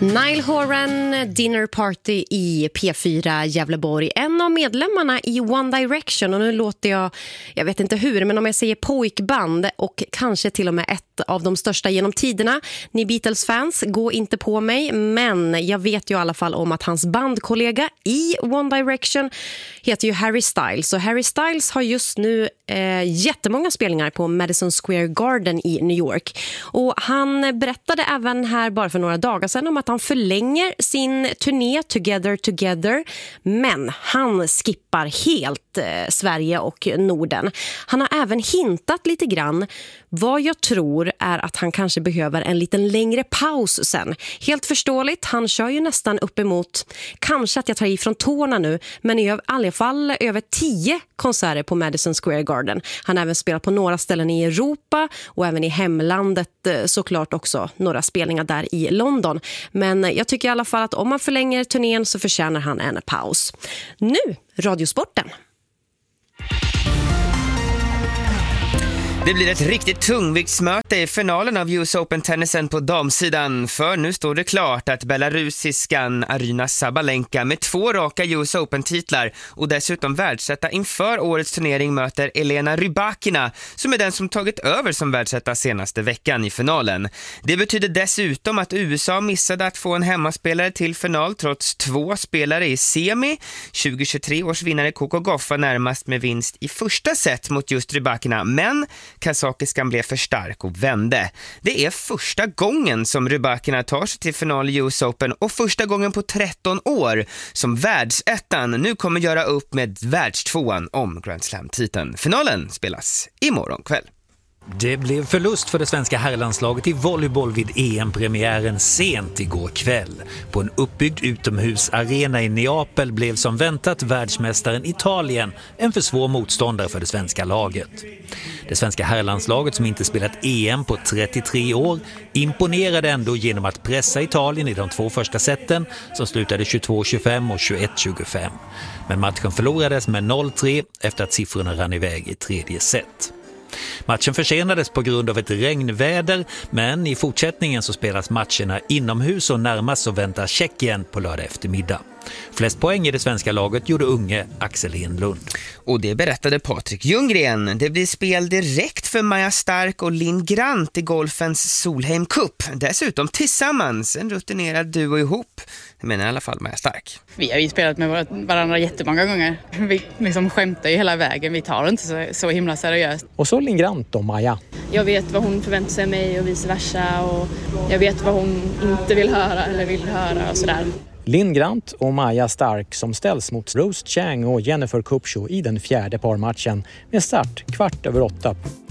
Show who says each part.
Speaker 1: Niall Horan, Dinner Party i P4 Gävleborg. En av medlemmarna i One Direction, och nu låter jag vet inte hur, men om jag säger pojkband och kanske till och med ett av de största genom tiderna. Ni Beatles-fans, gå inte på mig, men jag vet ju i alla fall om att hans bandkollega i One Direction heter ju Harry Styles. Så Harry Styles har just nu jättemånga spelningar på Madison Square Garden i New York. Och han berättade även här bara för några dagar sedan om att han förlänger sin turné Together, men han skippar helt Sverige och Norden. Han har även hintat lite grann. Vad jag tror är att han kanske behöver en liten längre paus sen. Helt förståeligt, han kör ju nästan uppemot, kanske att jag tar ifrån tårna nu, men i alla fall över 10 konserter på Madison Square Garden. Han har även spelat på några ställen i Europa och även i hemlandet, såklart också några spelningar där i London. Men jag tycker i alla fall att om man förlänger turnén så förtjänar han en paus. Nu, Radiosporten.
Speaker 2: Det blir ett riktigt tungviktsmöte i finalen av US Open-tennisen på damsidan. För nu står det klart att belarusiskan Aryna Sabalenka med 2 raka US Open-titlar och dessutom världsetta inför årets turnering möter Elena Rybakina, som är den som tagit över som världsetta senaste veckan i finalen. Det betyder dessutom att USA missade att få en hemmaspelare till final trots 2 spelare i semi. 2023 års vinnare Coco Gauff var närmast med vinst i första set mot just Rybakina, men kazakiskan blev för stark och vände. Det är första gången som Rybakina tar sig till final i US Open och första gången på 13 år som världsettan nu kommer göra upp med världstvåan om Grand Slam-titeln. Finalen spelas imorgon kväll.
Speaker 3: Det blev förlust för det svenska herrlandslaget i volleyboll vid EM-premiären sent igår kväll. På en uppbyggd utomhusarena i Neapel blev som väntat världsmästaren Italien en för svår motståndare för det svenska laget. Det svenska herrlandslaget, som inte spelat EM på 33 år, imponerade ändå genom att pressa Italien i de 2 första seten som slutade 22-25 och 21-25. Men matchen förlorades med 0-3 efter att siffrorna rann iväg i tredje set. Matchen försenades på grund av ett regnväder, men i fortsättningen så spelas matcherna inomhus och närmast så väntar Tjeckien på lördag eftermiddag. Flest poäng i det svenska laget gjorde unge Axel Enlund.
Speaker 2: Och det berättade Patrik Ljunggren. Det blir spel direkt för Maja Stark och Linn Grant i golfens Solheim Cup. Dessutom tillsammans, en rutinerad duo ihop. Jag menar i alla fall Maja Stark.
Speaker 4: Vi har ju spelat med varandra jättemånga gånger. Vi liksom skämtar ju hela vägen. Vi tar det inte så himla seriöst.
Speaker 5: Och så Linn Grant och Maja.
Speaker 6: Jag vet vad hon förväntar sig mig och vice versa. Och jag vet vad hon inte vill höra eller vill höra och sådär.
Speaker 5: Linn Grant och Maja Stark som ställs mot Rose Chang och Jennifer Kupcho i den 4:e parmatchen med start 7:15.